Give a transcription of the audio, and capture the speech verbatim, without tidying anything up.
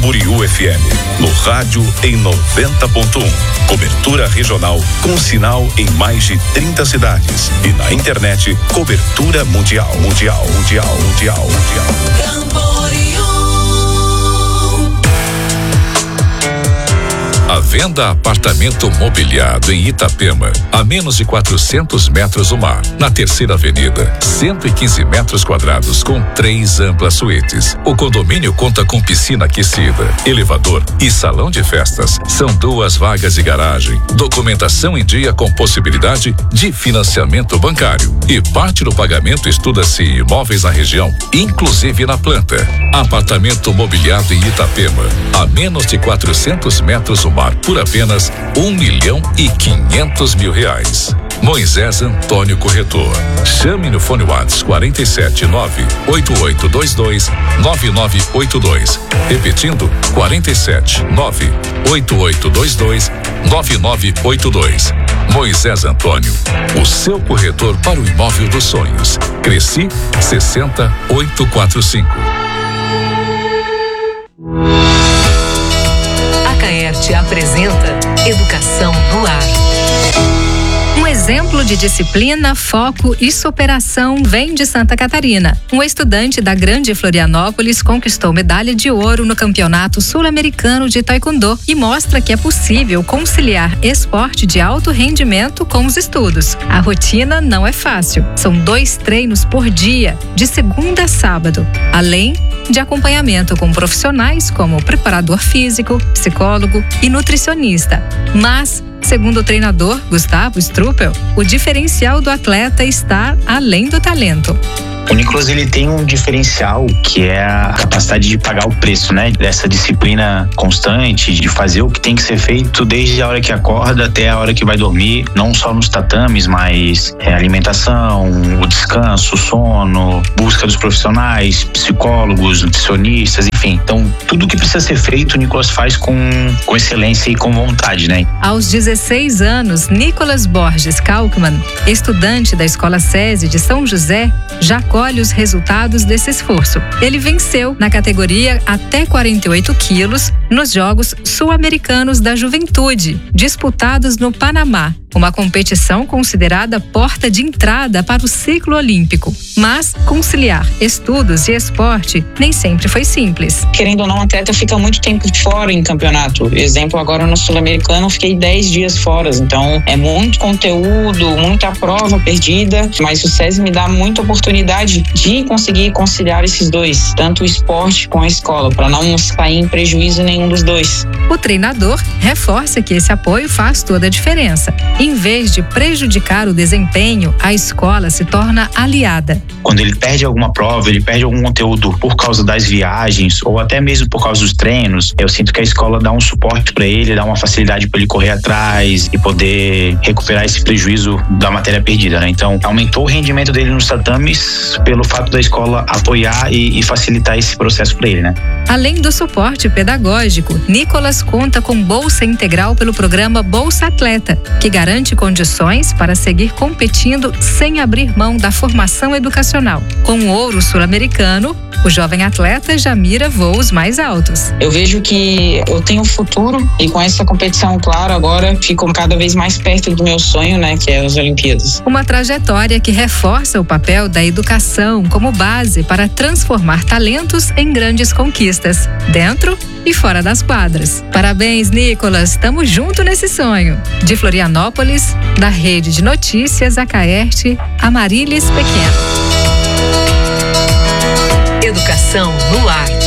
Camboriú F M, no rádio em noventa ponto um. Cobertura regional com sinal em mais de trinta cidades. E na internet, cobertura mundial, mundial, mundial, mundial, mundial. Camboriú. A venda apartamento mobiliado em Itapema, a menos de quatrocentos metros do mar, na Terceira Avenida, cento e quinze metros quadrados com três amplas suítes. O condomínio conta com piscina aquecida, elevador e salão de festas. São duas vagas de garagem, documentação em dia com possibilidade de financiamento bancário. E parte do pagamento estuda-se em imóveis na região, inclusive na planta. Apartamento mobiliado em Itapema, a menos de quatrocentos metros do mar, por apenas um milhão e quinhentos mil reais. Moisés Antônio Corretor. Chame no fone WhatsApp quarenta e sete nove oito oito dois dois nove nove oito dois. Repetindo, quarenta e sete nove oito oito dois dois nove nove oito dois. Moisés Antônio, o seu corretor para o imóvel dos sonhos. Cresci sessenta oito quarenta e cinco. Te apresenta Educação no Ar. Um exemplo de disciplina, foco e superação vem de Santa Catarina. Um estudante da Grande Florianópolis conquistou medalha de ouro no Campeonato Sul-Americano de Taekwondo e mostra que é possível conciliar esporte de alto rendimento com os estudos. A rotina não é fácil. São dois treinos por dia, de segunda a sábado, além de acompanhamento com profissionais como preparador físico, psicólogo e nutricionista. Mas, segundo o treinador Gustavo Struppel, o diferencial do atleta está além do talento. O Nicolas, ele tem um diferencial que é a capacidade de pagar o preço, né? Dessa disciplina constante, de fazer o que tem que ser feito desde a hora que acorda até a hora que vai dormir, não só nos tatames, mas é, alimentação, o descanso, o sono, busca dos profissionais, psicólogos, nutricionistas, enfim. Então, tudo que precisa ser feito, o Nicolas faz com, com excelência e com vontade, né? Aos dezesseis anos, Nicolas Borges Kalkman, estudante da Escola SESI de São José, já colhe os resultados desse esforço. Ele venceu na categoria até quarenta e oito quilos nos Jogos Sul-Americanos da Juventude, disputados no Panamá, uma competição considerada porta de entrada para o ciclo olímpico. Mas conciliar estudos e esporte nem sempre foi simples. Querendo ou não, o atleta fica muito tempo fora em campeonato. Exemplo, agora no Sul-Americano, eu fiquei dez dias fora. Então, é muito conteúdo, muita prova perdida, mas o SESI me dá muita oportunidade de conseguir conciliar esses dois, tanto o esporte com a escola, para não sair em prejuízo nenhum dos dois. O treinador reforça que esse apoio faz toda a diferença. Em vez de prejudicar o desempenho, a escola se torna aliada. Quando ele perde alguma prova, ele perde algum conteúdo por causa das viagens ou até mesmo por causa dos treinos, eu sinto que a escola dá um suporte para ele, dá uma facilidade para ele correr atrás e poder recuperar esse prejuízo da matéria perdida, né? Então, aumentou o rendimento dele nos tatames pelo fato da escola apoiar e, e facilitar esse processo para ele, né? Além do suporte pedagógico, Nicolas conta com bolsa integral pelo programa Bolsa Atleta, que garante condições para seguir competindo sem abrir mão da formação educacional. Com o ouro sul-americano, o jovem atleta já mira voos mais altos. Eu vejo que eu tenho futuro e com essa competição, claro, agora fico cada vez mais perto do meu sonho, né, que é as Olimpíadas. Uma trajetória que reforça o papel da educação como base para transformar talentos em grandes conquistas, dentro e fora das quadras. Parabéns, Nicolas, estamos juntos nesse sonho. De Florianópolis, da Rede de Notícias Acaerte, Amarilis Pequeno. Educação no Ar.